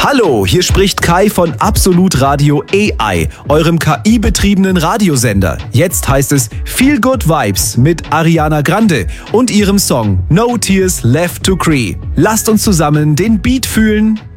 Hallo, hier spricht Kai von Absolut Radio AI, eurem KI-betriebenen Radiosender. Jetzt heißt es Feel Good Vibes mit Ariana Grande und ihrem Song No Tears Left to Cry. Lasst uns zusammen den Beat fühlen.